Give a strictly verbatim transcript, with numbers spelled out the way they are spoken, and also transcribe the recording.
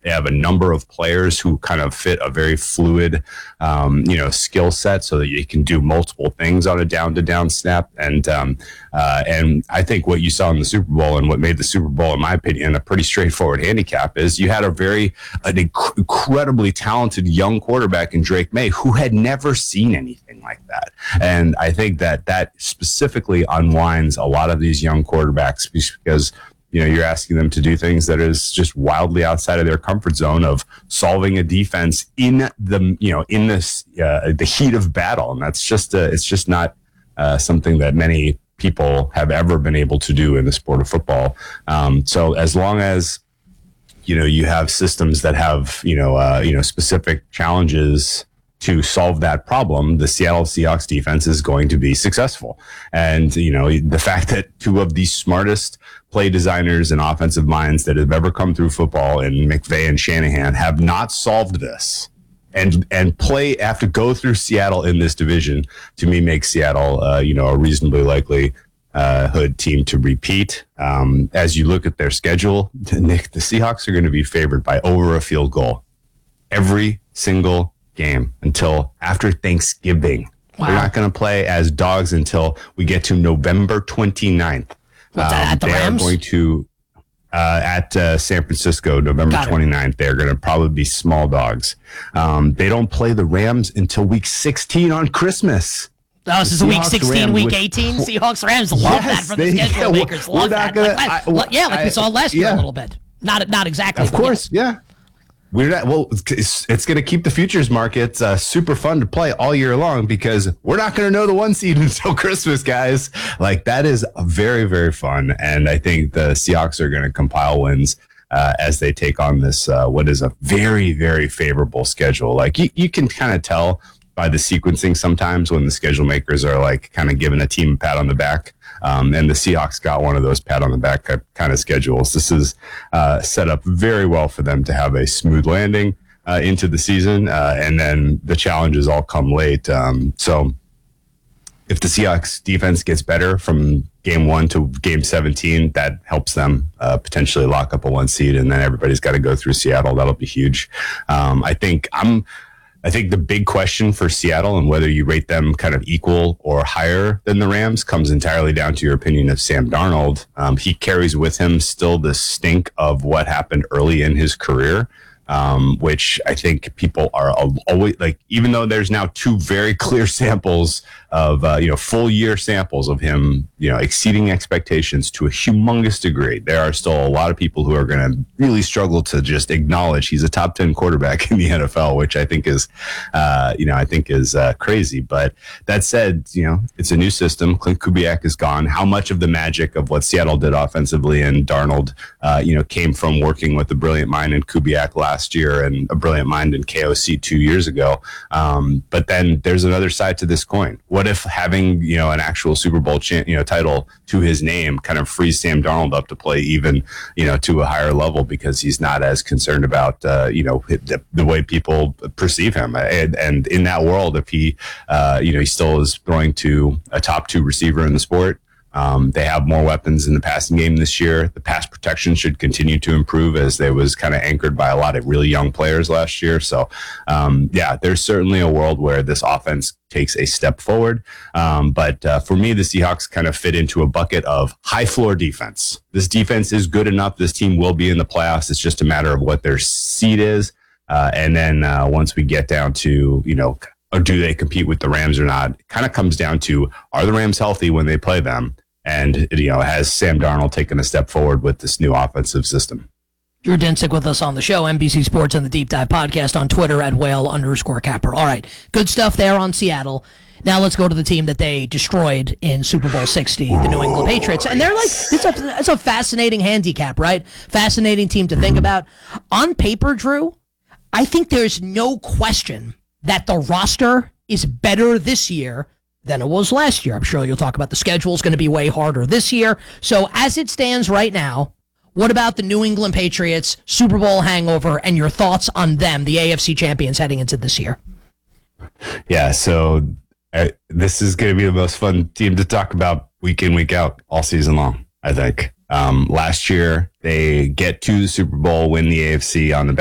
They have a number of players who kind of fit a very fluid, um, you know, skill set so that you can do multiple things on a down to down snap. And, um, uh, and I think what you saw in the Super Bowl and what made the Super Bowl, in my opinion, a pretty straightforward handicap is you had a very, an inc- incredibly talented young quarterback in Drake May who had never seen anything like that. And I think that that specifically unwinds a lot of these young quarterbacks because, you know, you're asking them to do things that is just wildly outside of their comfort zone of solving a defense in the, you know, in this, uh, the heat of battle. And that's just, uh, it's just not uh, something that many people have ever been able to do in the sport of football. Um, so as long as, you know, you have systems that have, you know, uh, you know, specific challenges to solve that problem, the Seattle Seahawks defense is going to be successful. And, you know, the fact that two of the smartest play designers and offensive minds that have ever come through football in McVay and Shanahan have not solved this and and play have to go through Seattle in this division, to me, makes Seattle, uh, you know, a reasonably likely uh, hood team to repeat. Um, as you look at their schedule, Nick, the Seahawks are going to be favored by over a field goal every single game until after Thanksgiving. Wow. They're not going to play as dogs until we get to November twenty-ninth. What's that, um, at the they Rams? are going to uh, at uh, San Francisco, November twenty-ninth. They're going to probably be small dogs. Um, they don't play the Rams until week sixteen on Christmas. Oh, this is week sixteen, Rams week eighteen. With, Seahawks Rams love yes, that from the schedule yeah, makers. Love that. Gonna, like, I, yeah, like I, we saw last year yeah. a little bit. Not not exactly. Of course, yeah. yeah. We're not, well, it's, it's going to keep the futures markets uh, super fun to play all year long because we're not going to know the one seed until Christmas, guys. Like, that is very, very fun. And I think the Seahawks are going to compile wins uh, as they take on this, uh, what is a very, very favorable schedule. Like, you, you can kind of tell by the sequencing sometimes when the schedule makers are like kind of giving a team a pat on the back. Um, and the Seahawks got one of those pat on the back kind of schedules. This is uh, set up very well for them to have a smooth landing uh, into the season. Uh, and then the challenges all come late. Um, so if the Seahawks defense gets better from game one to game seventeen, that helps them uh, potentially lock up a one seed. And then everybody's got to go through Seattle. That'll be huge. Um, I think I'm, I think the big question for Seattle and whether you rate them kind of equal or higher than the Rams comes entirely down to your opinion of Sam Darnold. Um, he carries with him still the stink of what happened early in his career, um, which I think people are always like, even though there's now two very clear samples of, uh, you know, full year samples of him, you know, exceeding expectations to a humongous degree, there are still a lot of people who are going to really struggle to just acknowledge he's a top ten quarterback in the N F L, which I think is, uh, you know, I think is uh, crazy. But that said, you know, it's a new system. Clint Kubiak is gone. How much of the magic of what Seattle did offensively and Darnold, uh, you know, came from working with a brilliant mind in Kubiak last year and a brilliant mind in K O C two years ago. Um, but then there's another side to this coin. What if having, you know, an actual Super Bowl cha- you know, title to his name kind of frees Sam Darnold up to play even, you know, to a higher level because he's not as concerned about, uh, you know, the, the way people perceive him. And, and in that world, if he, uh, you know, he still is throwing to a top two receiver in the sport. Um, they have more weapons in the passing game this year. The pass protection should continue to improve as they was kind of anchored by a lot of really young players last year. So, um, yeah, there's certainly a world where this offense takes a step forward. Um, but uh, for me, the Seahawks kind of fit into a bucket of high floor defense. This defense is good enough. This team will be in the playoffs. It's just a matter of what their seed is. Uh, and then uh, once we get down to, you know, or do they compete with the Rams or not, it kind of comes down to, are the Rams healthy when they play them? And, you know, has Sam Darnold taken a step forward with this new offensive system? Drew Dinsick with us on the show, N B C Sports and the Deep Dive Podcast on Twitter at whale underscore capper. All right, good stuff there on Seattle. Now let's go to the team that they destroyed in Super Bowl sixty, the New England Patriots. And they're like, it's a, it's a fascinating handicap, right? Fascinating team to think about. On paper, Drew, I think there's no question that the roster is better this year than it was last year. I'm sure you'll talk about the schedule is going to be way harder this year. So as it stands right now, what about the New England Patriots Super Bowl hangover and your thoughts on them, the A F C champions heading into this year? Yeah, so uh, this is going to be the most fun team to talk about week in, week out, all season long, I think. Um, last year, they get to the Super Bowl, win the A F C on the